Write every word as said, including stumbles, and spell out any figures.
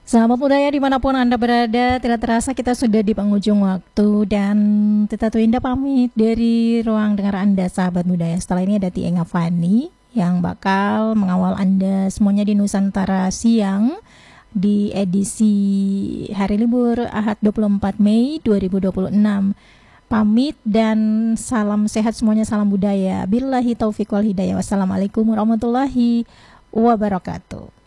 Sahabat budaya dimanapun Anda berada, tidak terasa kita sudah di penghujung waktu dan Tita Twinda pamit dari ruang dengar Anda sahabat budaya. Setelah ini ada Tienga Fani yang bakal mengawal Anda semuanya di Nusantara Siang di edisi hari libur Ahad dua puluh empat Mei dua ribu dua puluh enam. Pamit dan salam sehat semuanya, salam budaya. Billahi taufiq wal hidayah. Wassalamualaikum warahmatullahi wabarakatuh.